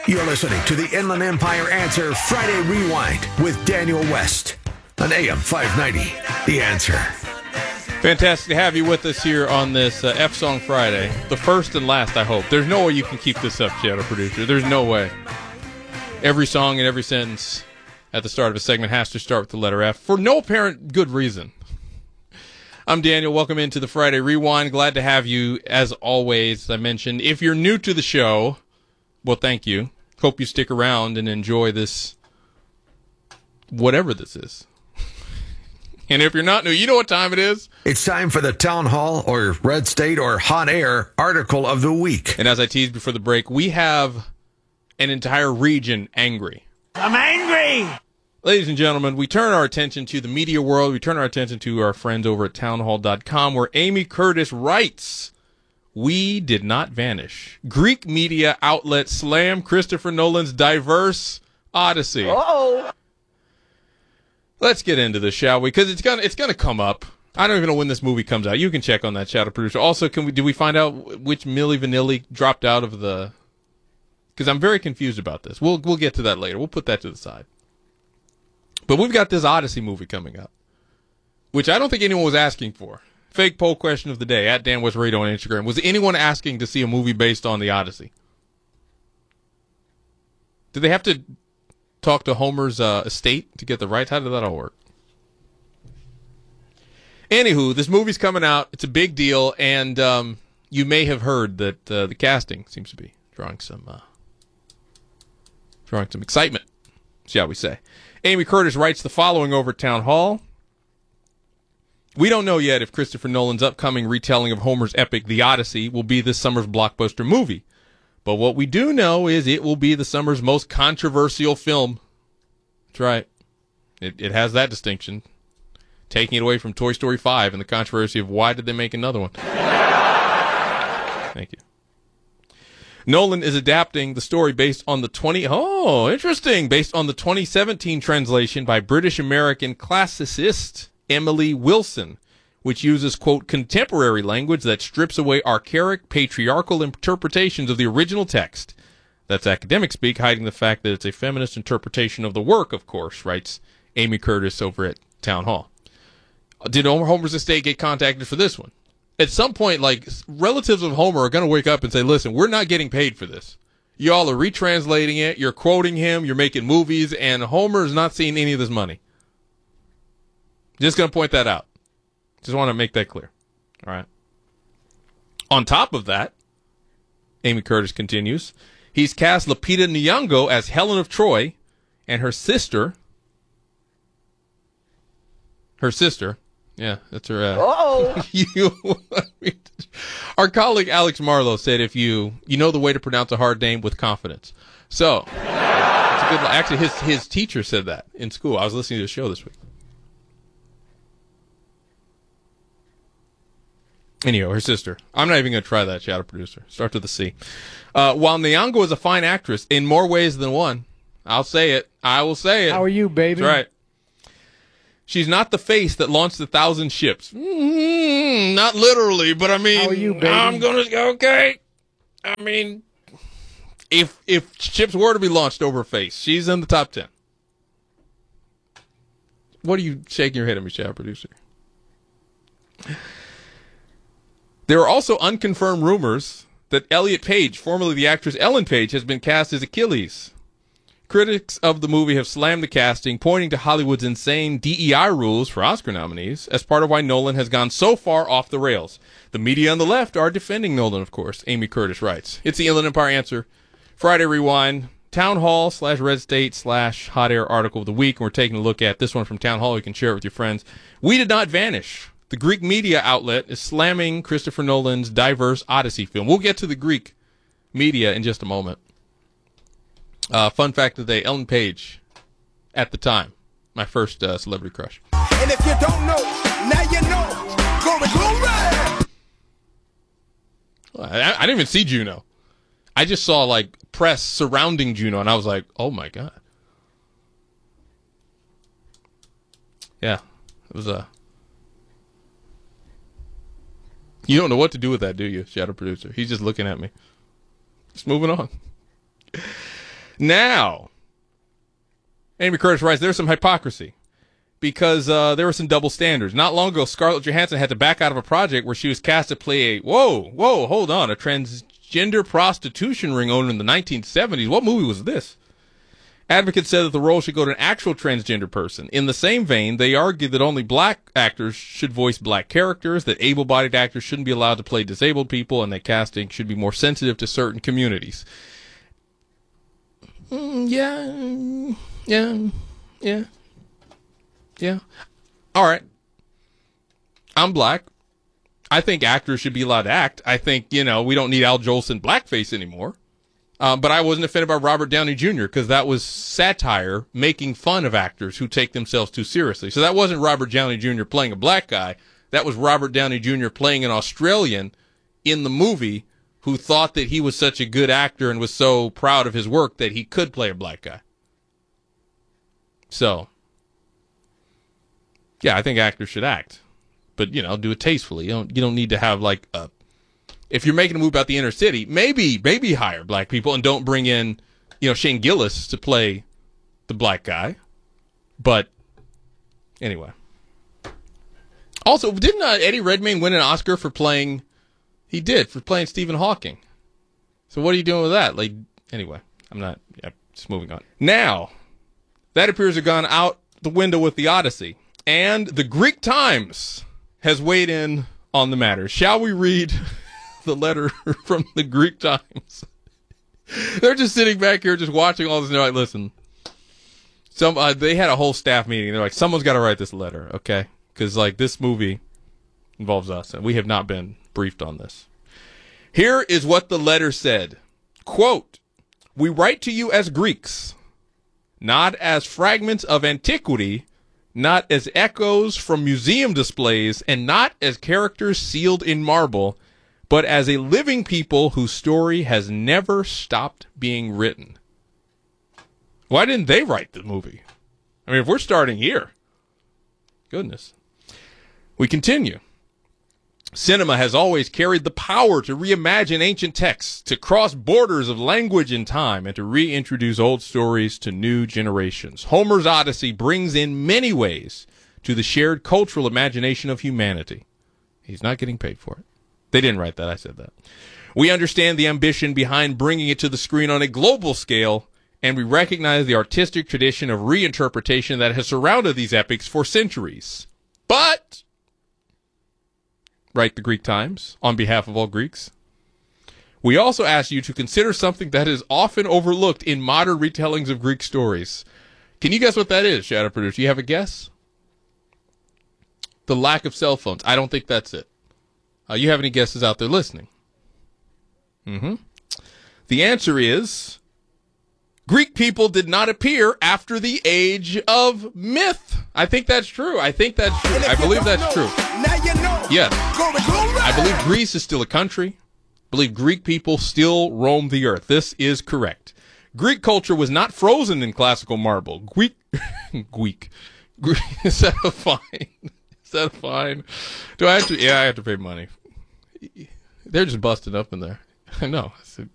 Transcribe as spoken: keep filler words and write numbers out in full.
You're listening to the Inland Empire Answer Friday Rewind with Daniel West on A M five ninety. The Answer. Fantastic to have you with us here on this uh, F-Song Friday. The first and last, I hope. There's no way you can keep this up, Shadow Producer. There's no way. Every song and every sentence at the start of a segment has to start with the letter F for no apparent good reason. I'm Daniel. Welcome into the Friday Rewind. Glad to have you, as always, as I mentioned. If you're new to the show, well, thank you. Hope you stick around and enjoy this, whatever this is. And if you're not new, you know what time it is. It's time for the Town Hall or Red State or Hot Air Article of the Week. And as I teased before the break, we have an entire region angry. I'm angry! Ladies and gentlemen, we turn our attention to the media world. We turn our attention to our friends over at townhall dot com, where Amy Curtis writes, "We did not vanish. Greek media outlet slam Christopher Nolan's diverse Odyssey." Uh-oh. Let's get into this, shall we? Because it's gonna it's gonna come up. I don't even know when this movie comes out. You can check on that, Shadow Producer. Also, can we do we find out which Milli Vanilli dropped out of the? Because I'm very confused about this. We'll we'll get to that later. We'll put that to the side. But we've got this Odyssey movie coming up, which I don't think anyone was asking for. Fake poll question of the day at Dan West Radio on Instagram. Was anyone asking to see a movie based on the Odyssey? Did they have to talk to Homer's uh, estate to get the rights? How did that all work? Anywho, this movie's coming out. It's a big deal, and um, you may have heard that uh, the casting seems to be drawing some uh, drawing some excitement, shall we say. Amy Curtis writes the following over at Town Hall. "We don't know yet if Christopher Nolan's upcoming retelling of Homer's epic The Odyssey will be this summer's blockbuster movie. But what we do know is it will be the summer's most controversial film." That's right. It, it has that distinction. Taking it away from Toy Story five and the controversy of why did they make another one. Thank you. Nolan is adapting the story based on the twenty oh, interesting, based on the twenty seventeen translation by British-American classicist Emily Wilson, which uses, quote, contemporary language that strips away archaic, patriarchal interpretations of the original text. That's academic speak, hiding the fact that it's a feminist interpretation of the work, of course, writes Amy Curtis over at Town Hall. Did Homer's estate get contacted for this one? At some point, like, relatives of Homer are going to wake up and say, listen, we're not getting paid for this. Y'all are retranslating it, you're quoting him, you're making movies, and Homer's not seeing any of this money. Just going to point that out. Just want to make that clear. All right. On top of that, Amy Curtis continues, he's cast Lupita Nyong'o as Helen of Troy, and her sister, her sister, yeah, that's her. Uh, Uh-oh. you, our colleague Alex Marlowe said, "If you you know the way to pronounce a hard name with confidence." So, it's a good. Actually, his his teacher said that in school. I was listening to the show this week. Anyhow, her sister. I'm not even going to try that, Shadow Producer. Starts with a C. Uh, while Nyong'o is a fine actress in more ways than one, I'll say it. I will say it. How are you, baby? That's right. She's not the face that launched a thousand ships. Mm, not literally, but I mean, How are you, baby? I'm going to, okay. I mean, if if ships were to be launched over her face, she's in the top ten. What are you shaking your head at me, Shadow Producer? There are also unconfirmed rumors that Elliot Page, formerly the actress Ellen Page, has been cast as Achilles. Critics of the movie have slammed the casting, pointing to Hollywood's insane D E I rules for Oscar nominees as part of why Nolan has gone so far off the rails. The media on the left are defending Nolan, of course, Amy Curtis writes. It's the Inland Empire Answer. Friday Rewind, Town Hall slash Red State slash Hot Air Article of the Week. And we're taking a look at this one from Town Hall. You can share it with your friends. We did not vanish. The Greek media outlet is slamming Christopher Nolan's diverse Odyssey film. We'll get to the Greek media in just a moment. Uh, fun fact of the day, Ellen Page, at the time, my first uh, celebrity crush. And if you don't know, now you know. Glory, glory! I, I didn't even see Juno. I just saw, like, press surrounding Juno, and I was like, oh, my God. Yeah, it was a... Uh... You don't know what to do with that, do you, Shadow Producer? He's just looking at me. Just moving on. Now, Amy Curtis writes, there's some hypocrisy because uh, there were some double standards. Not long ago, Scarlett Johansson had to back out of a project where she was cast to play a, whoa, whoa, hold on, a transgender prostitution ring owner in the nineteen seventies. What movie was this? Advocates said that the role should go to an actual transgender person. In the same vein, they argued that only black actors should voice black characters, that able-bodied actors shouldn't be allowed to play disabled people, and that casting should be more sensitive to certain communities. Mm, yeah, yeah, yeah, yeah. All right. I'm black. I think actors should be allowed to act. I think, you know, we don't need Al Jolson blackface anymore. Um, but I wasn't offended by Robert Downey Junior because that was satire making fun of actors who take themselves too seriously. So that wasn't Robert Downey Junior playing a black guy. That was Robert Downey Junior playing an Australian in the movie who thought that he was such a good actor and was so proud of his work that he could play a black guy. So, yeah, I think actors should act. But, you know, do it tastefully. You don't, you don't need to have, like, a... If you're making a movie about the inner city, maybe maybe hire black people and don't bring in, you know, Shane Gillis to play the black guy. But anyway. Also, didn't uh, Eddie Redmayne win an Oscar for playing... He did, for playing Stephen Hawking. So what are you doing with that? Like, anyway, I'm not... Yeah, just moving on. Now, that appears to have gone out the window with the Odyssey. And the Greek Times has weighed in on the matter. Shall we read... the letter from the Greek Times? They're just sitting back here just watching all this and they're like, listen, some uh, they had a whole staff meeting. They're like, someone's got to write this letter, okay? Because, like, this movie involves us, and we have not been briefed on this. Here is what the letter said. Quote, we write to you as Greeks, not as fragments of antiquity, not as echoes from museum displays, and not as characters sealed in marble, but as a living people whose story has never stopped being written. Why didn't they write the movie? I mean, if we're starting here. Goodness. We continue. Cinema has always carried the power to reimagine ancient texts, to cross borders of language and time, and to reintroduce old stories to new generations. Homer's Odyssey brings in many ways to the shared cultural imagination of humanity. He's not getting paid for it. They didn't write that. I said that. We understand the ambition behind bringing it to the screen on a global scale, and we recognize the artistic tradition of reinterpretation that has surrounded these epics for centuries. But, write the Greek Times on behalf of all Greeks, we also ask you to consider something that is often overlooked in modern retellings of Greek stories. Can you guess what that is, Shadow Producer? Do you have a guess? The lack of cell phones. I don't think that's it. Uh, you have any guesses out there listening? Mm-hmm. The answer is Greek people did not appear after the age of myth. I think that's true. I think that's true. I believe that's true. Yes. I believe Greece is still a country. I believe Greek people still roam the earth. This is correct. Greek culture was not frozen in classical marble. Greek, Greek, Greek. Is that a fine? Is that a fine? Do I have to? Yeah, I have to pay money. They're just busted up in there. I know.